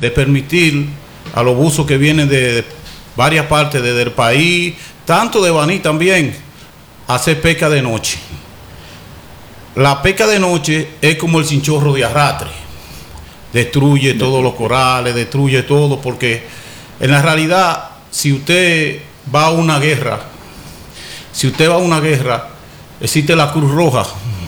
de permitir a los buzos que vienen de varias partes del país, tanto de Baní también, hacer pesca de noche. La pesca de noche es como el chinchorro de arrastre. Destruye todos los corales, destruye todo, porque en la realidad, si usted va a una guerra, existe la Cruz Roja,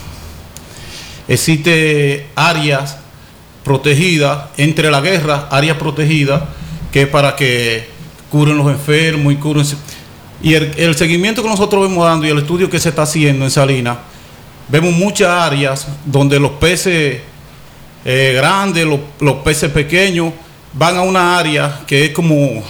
existe áreas protegidas, entre la guerra, áreas protegidas, que es para que curen los enfermos y el seguimiento que nosotros vemos dando y el estudio que se está haciendo en Salinas, vemos muchas áreas donde los peces grandes, los peces pequeños, van a una área que es como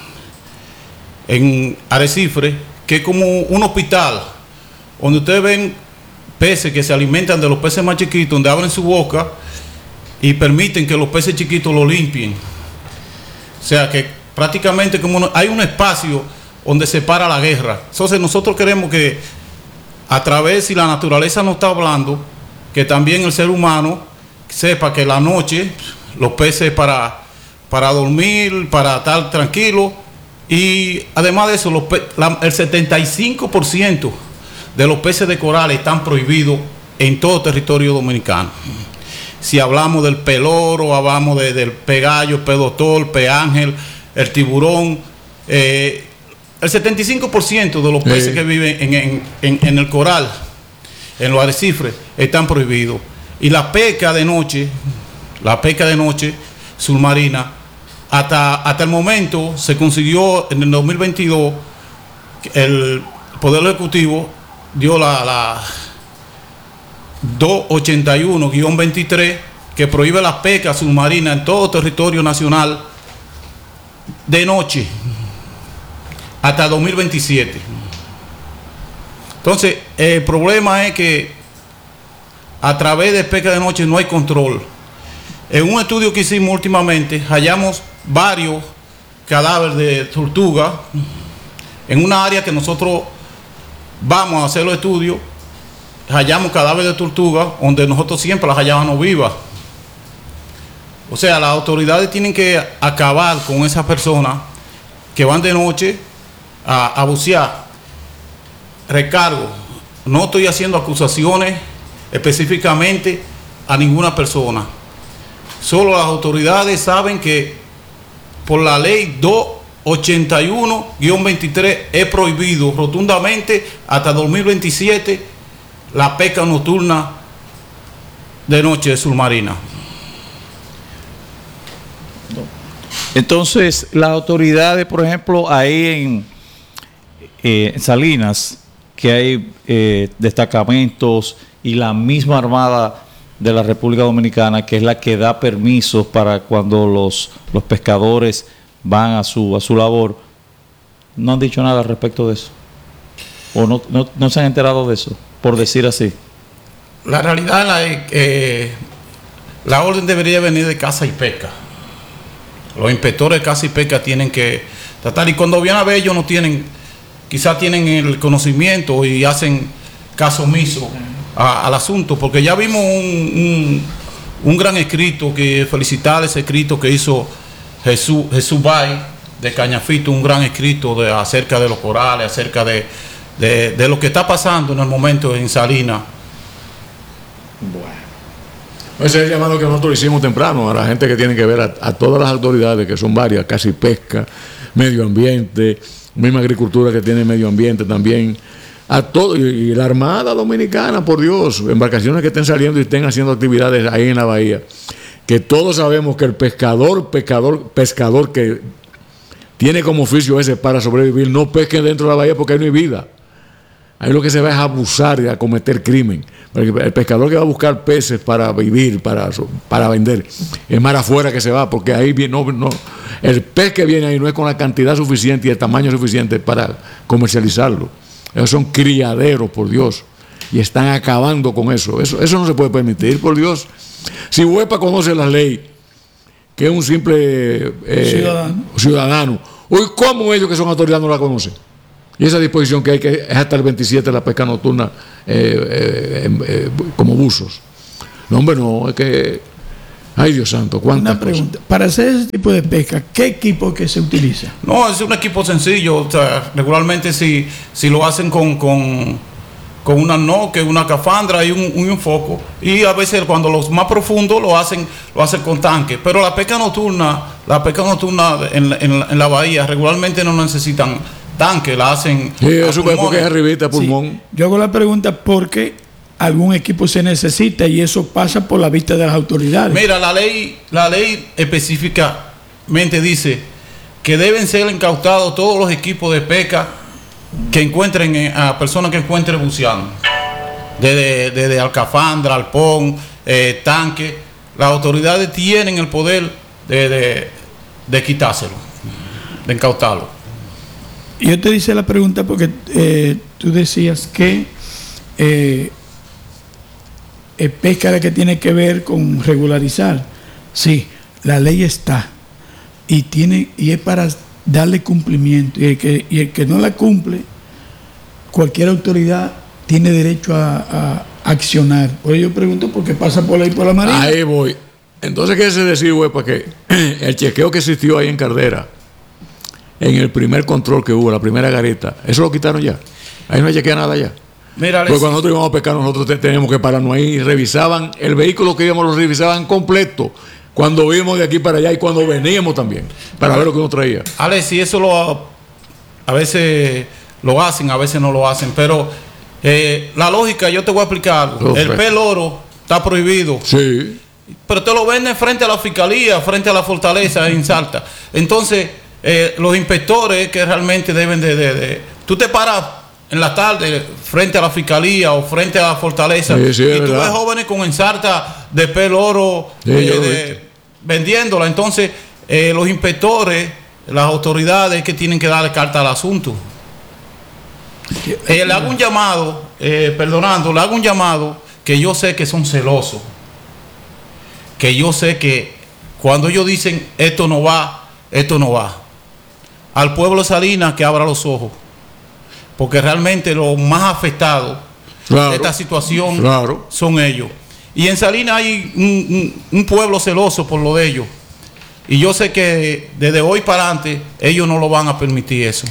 en Arrecife, que es como un hospital, donde ustedes ven peces que se alimentan de los peces más chiquitos, donde abren su boca y permiten que los peces chiquitos lo limpien. O sea que prácticamente hay un espacio donde se para la guerra. Entonces nosotros queremos que a través, si la naturaleza nos está hablando, que también el ser humano sepa que la noche los peces para dormir, para estar tranquilo, y además de eso el 75% de los peces de coral están prohibidos en todo territorio dominicano. Si hablamos del peloro, hablamos del pegallo, pedotol, peángel, el tiburón, el 75% de los peces que viven en el coral, en los arrecifes, están prohibidos. Y la pesca de noche submarina, hasta el momento se consiguió en el 2022, el Poder Ejecutivo dio la 281-23, que prohíbe la pesca submarina en todo territorio nacional de noche hasta 2027. Entonces, el problema es que a través de pesca de noche no hay control. En un estudio que hicimos últimamente, hallamos varios cadáveres de tortuga en una área que nosotros vamos a hacer los estudios. Hallamos cadáveres de tortuga donde nosotros siempre las hallábamos vivas. O sea, las autoridades tienen que acabar con esas personas que van de noche a bucear. Recargo, no estoy haciendo acusaciones específicamente a ninguna persona. Solo las autoridades saben que por la ley 281-23 es prohibido rotundamente hasta 2027 la pesca nocturna de noche submarina. Entonces, las autoridades, por ejemplo, ahí en Salinas, que hay destacamentos y la misma Armada de la República Dominicana, que es la que da permisos para cuando los pescadores van a su labor, ¿no han dicho nada al respecto de eso? ¿O no se han enterado de eso, por decir así? La realidad es que la orden debería venir de caza y pesca. Los inspectores de caza y pesca tienen que tratar, y cuando vienen a ver ellos no tienen, quizás tienen el conocimiento y hacen caso omiso al asunto, porque ya vimos un gran escrito, que felicitar ese escrito que hizo Jesús Bay de Cañafito, un gran escrito acerca de los corales, acerca de lo que está pasando en el momento en Salinas. Bueno, ese es el llamado que nosotros hicimos temprano a la gente que tiene que ver a todas las autoridades, que son varias, casi pesca, medio ambiente, misma agricultura que tiene medio ambiente también, a todo, y la Armada Dominicana, por Dios, embarcaciones que estén saliendo y estén haciendo actividades ahí en la bahía, que todos sabemos que el pescador que tiene como oficio ese para sobrevivir, no pesque dentro de la bahía porque ahí no hay vida. Ahí lo que se va es a abusar y a cometer crimen. El pescador que va a buscar peces para vivir, para vender, es más afuera que se va, porque ahí el pez que viene ahí no es con la cantidad suficiente y el tamaño suficiente para comercializarlo. Esos son criaderos, por Dios, y están acabando con eso. Eso no se puede permitir, por Dios. Si Huepa conoce la ley, que es un simple ciudadano, hoy, ¿cómo ellos que son autoridades no la conocen? Y esa disposición que hay, que es hasta el 27 la pesca nocturna como buzos. No, hombre, no, es que Ay, Dios santo, cuántas Una pregunta. Para hacer ese tipo de pesca, ¿qué equipo que se utiliza? No, es un equipo sencillo. O sea, regularmente si lo hacen con una noque, una cafandra y un foco. Y a veces cuando los más profundos lo hacen con tanque. Pero la pesca nocturna en la bahía regularmente no necesitan tanque, la hacen Sí, a eso es porque pulmones. es arribita, pulmón. Sí. Yo hago la pregunta porque algún equipo se necesita y eso pasa por la vista de las autoridades. Mira, la ley específicamente dice que deben ser incautados todos los equipos de pesca que encuentren a personas que encuentren buceando. Desde alcafandra, alpón, tanque. Las autoridades tienen el poder de quitárselo, de incautarlo. Yo te hice la pregunta porque tú decías que pesca que tiene que ver con regularizar. Sí, la ley está y es para darle cumplimiento. Y el que no la cumple, cualquier autoridad tiene derecho a accionar. Por ello pregunto por qué pasa por ahí por la Marina. Ahí voy. Entonces, ¿qué se decir, güey? Porque el chequeo que existió ahí en Cardera, en el primer control que hubo, la primera garita, eso lo quitaron ya. Ahí no chequea nada ya. Mira, Porque cuando nosotros íbamos a pescar, nosotros teníamos que pararnos ahí y revisaban el vehículo que íbamos, lo revisaban completo. Cuando íbamos de aquí para allá y cuando veníamos también, para ver lo que uno traía. Alex, si eso a veces lo hacen, a veces no lo hacen, pero la lógica, yo te voy a explicar algo. El pez loro está prohibido. Sí. Pero te lo venden frente a la fiscalía, frente a la fortaleza en Salta. Entonces, los inspectores que realmente deben tú te paras en la tarde frente a la fiscalía o frente a la fortaleza Sí, y tú ves jóvenes con ensarta de pelo oro vendiéndola. Entonces, los inspectores, las autoridades que tienen que darle carta al asunto. Le hago un llamado, le hago un llamado que yo sé que son celosos. Que yo sé que cuando ellos dicen esto no va. Al pueblo de Salinas que abra los ojos. Porque realmente los más afectados de esta situación son ellos. Y en Salinas hay un pueblo celoso por lo de ellos. Y yo sé que desde hoy para adelante ellos no lo van a permitir eso.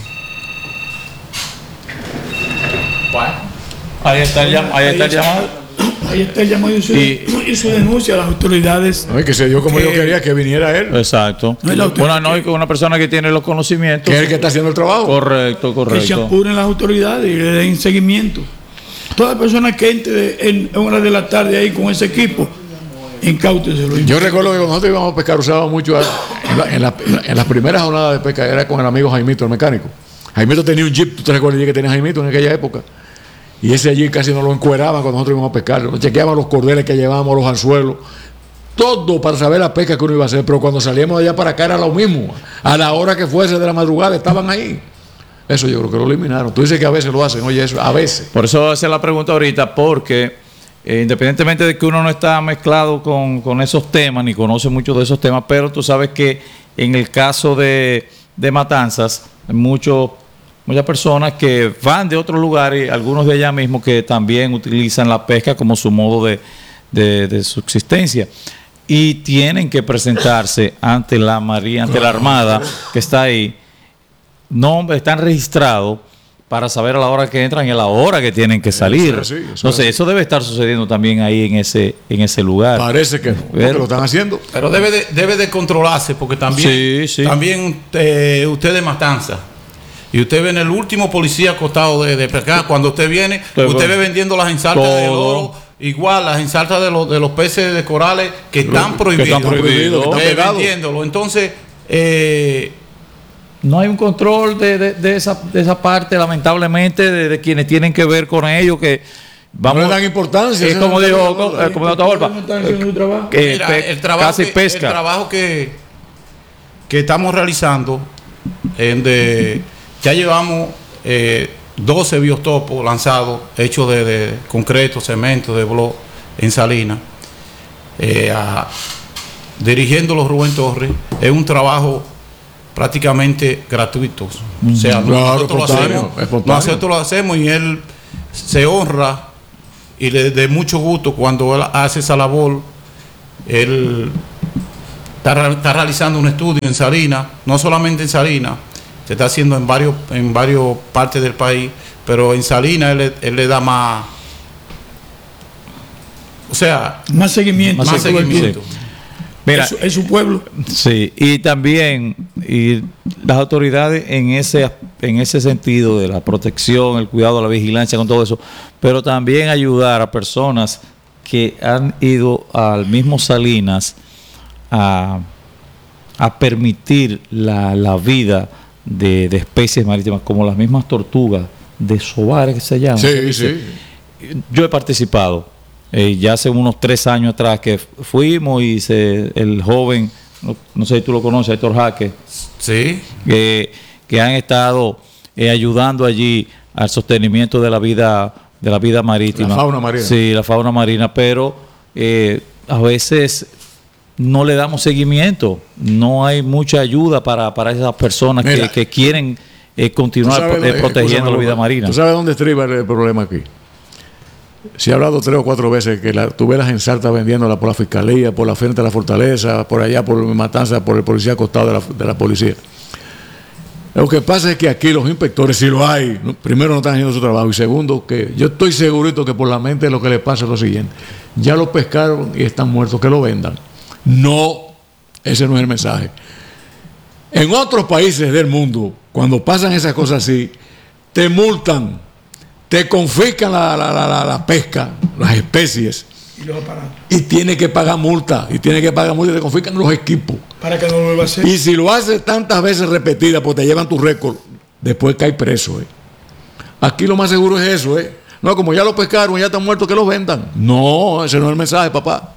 Bueno, ahí está el llamado. Ahí está el llamado y su denuncia a las autoridades. No, y que se dio como yo quería que viniera él. Exacto. No es la autoridad Bueno, no, y con una persona que tiene los conocimientos. Que es el que está haciendo el trabajo. Correcto. Que se apuren las autoridades y le den seguimiento. Toda persona que entre en horas de la tarde ahí con ese equipo, incáuteselo. Yo recuerdo que cuando nosotros íbamos a pescar usábamos mucho en las primeras jornadas de pesca, era con el amigo Jaimito, el mecánico. Jaimito tenía un jeep, ¿tú te recuerdas que tenía Jaimito en aquella época? Y ese allí casi nos lo encueraban cuando nosotros íbamos a pescar. Nos chequeaban los cordeles que llevábamos, los anzuelos, todo para saber la pesca que uno iba a hacer. Pero cuando salíamos de allá para acá era lo mismo. A la hora que fuese de la madrugada estaban ahí. Eso yo creo que lo eliminaron. Tú dices que a veces lo hacen, oye, eso, a veces. Por eso hacer la pregunta ahorita, porque independientemente de que uno no está mezclado con esos temas, ni conoce mucho de esos temas, pero tú sabes que en el caso de Matanzas, muchas personas que van de otros lugares, algunos de allá mismo, que también utilizan la pesca como su modo de subsistencia. Y tienen que presentarse ante la Marina, ante la Armada que está ahí. Están registrados para saber a la hora que entran y a la hora que tienen que salir. Entonces, eso debe estar sucediendo también ahí en ese lugar. Parece que no, porque lo están haciendo. Pero debe de controlarse, porque también, también usted de Matanza. Y usted ve en el último policía acostado de pescar, cuando usted viene, usted ve vendiendo las ensartas del oro, igual las ensartas de los peces de corales que están prohibidos. Que están vendiéndolo. Entonces, no hay un control de esa parte, lamentablemente, de quienes tienen que ver con ello, que no le dan importancia. Es como dijo Atahualpa, el trabajo que estamos realizando, ya llevamos 12 biotopos lanzados, hechos de concreto, cemento, de bloc en Salinas, dirigiéndolo Rubén Torres. Es un trabajo prácticamente gratuito. O sea, nosotros lo hacemos y él se honra y le da mucho gusto cuando él hace esa labor. Él está realizando un estudio en Salinas, no solamente en Salinas, se está haciendo en varios partes del país, pero en Salinas él le da más, o sea, más seguimiento. Más seguimiento. Mira, Es su pueblo. sí, y también las autoridades en ese sentido de la protección, el cuidado, la vigilancia con todo eso, pero también ayudar a personas que han ido al mismo Salinas a permitir la vida de especies marítimas, como las mismas tortugas de Sobares que se llaman. Sí, sí. Yo he participado. Ya hace unos 3 años atrás que fuimos y el joven, no sé si tú lo conoces, Héctor Jaque, sí, que han estado ayudando allí al sostenimiento de la vida marítima. La fauna marina. Sí, la fauna marina, pero a veces no le damos seguimiento, no hay mucha ayuda para esas personas que quieren continuar protegiendo la vida marina. ¿Tú sabes dónde estriba el problema aquí? Se ha hablado 3 o 4 veces que tú ves las ensartas vendiéndolas por la fiscalía, por la frente de la fortaleza, por allá por Matanza, por el policía acostado de la policía. Lo que pasa es que aquí los inspectores, si lo hay, primero no están haciendo su trabajo, y segundo, que yo estoy segurito que por la mente lo que le pasa es lo siguiente: ya lo pescaron y están muertos, que lo vendan. No, ese no es el mensaje. En otros países del mundo, cuando pasan esas cosas así, te multan, te confiscan la pesca, las especies, Y los aparatos. y tienes que pagar multa, y te confiscan los equipos. Para que no lo vuelva a hacer. Y si lo haces tantas veces repetidas, pues te llevan tu récord, después caes preso. Aquí lo más seguro es eso. No, como ya lo pescaron, ya están muertos, que los vendan. No, ese no es el mensaje, papá.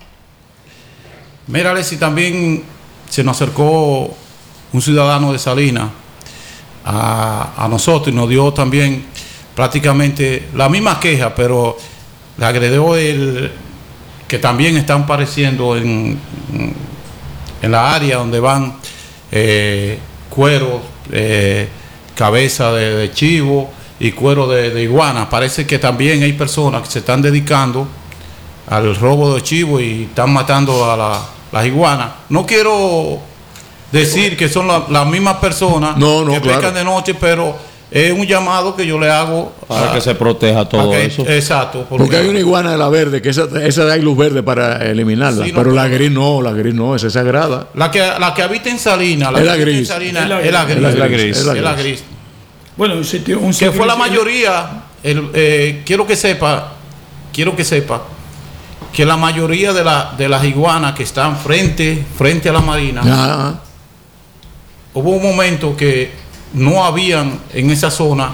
Mira, Alexis, también se nos acercó un ciudadano de Salinas a nosotros y nos dio también prácticamente la misma queja, pero le agregó que también están apareciendo en la área donde van cuero, cabeza de chivo y cuero de iguana. Parece que también hay personas que se están dedicando al robo de chivo y están matando a las iguanas. No quiero decir que son las mismas personas que pescan de noche, pero es un llamado que yo le hago para que se proteja todo eso. Exacto. Porque hay una iguana de la verde, que esa hay luz verde para eliminarla, sí, pero la gris no, esa es sagrada. La que habita en Salinas, es la gris. Es la gris. Bueno, que fue la mayoría. Quiero que sepa que la mayoría de las iguanas que están frente a la marina, hubo un momento que no habían en esa zona,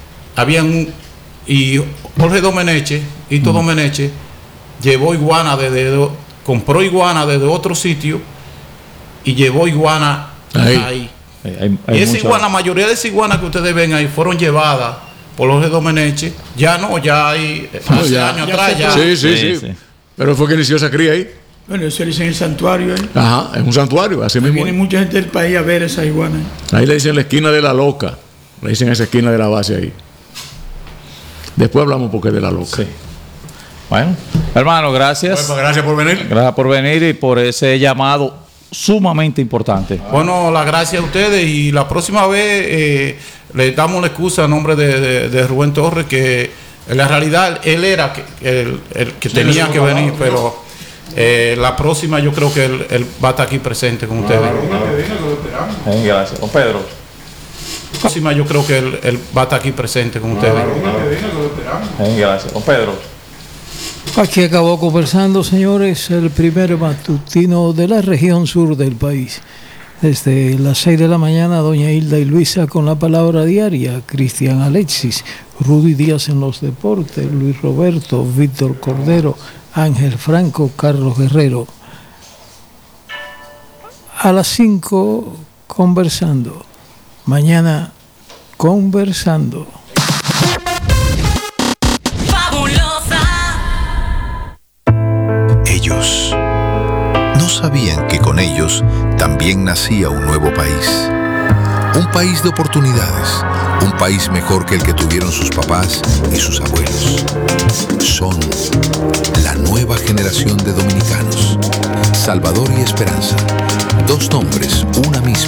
y Jorge Domenech, Domenech, llevó iguana compró iguana desde otro sitio y llevó iguana ahí. Hay y la mayoría de esas iguanas que ustedes ven ahí fueron llevadas por Jorge Domenech. Ya hay hace años atrás ya. Sí. Pero fue que inició esa cría ahí. Bueno, eso le dicen el santuario ahí. Ajá, es un santuario, así mismo. Viene mucha gente del país a ver esa iguana. Ahí le dicen la esquina de la loca. Le dicen esa esquina de la base ahí. Después hablamos porque es de la loca. Sí. Bueno, hermano, gracias. Bueno, gracias por venir. Gracias por venir y por ese llamado sumamente importante. Bueno, las gracias a ustedes, y la próxima vez le damos la excusa a nombre de Rubén Torres, que en la realidad él era el que tenía que venir, pero la próxima yo creo que él va a estar aquí presente con ustedes. Gracias. Don Pedro. La próxima yo creo que él va a estar aquí presente con ustedes. Gracias. Don Pedro. Aquí acabó conversando, señores, el primer matutino de la región sur del país. Desde las 6 de la mañana, doña Hilda y Luisa con la palabra diaria, Cristian Alexis, Rudy Díaz en los deportes, Luis Roberto, Víctor Cordero, Ángel Franco, Carlos Guerrero. A las 5, conversando. Mañana, conversando. Ellos no sabían que con ellos también nacía un nuevo país, Un país de oportunidades, un país mejor que el que tuvieron sus papás y sus abuelos. Son la nueva generación de dominicanos. Salvador y Esperanza, dos nombres, una misma.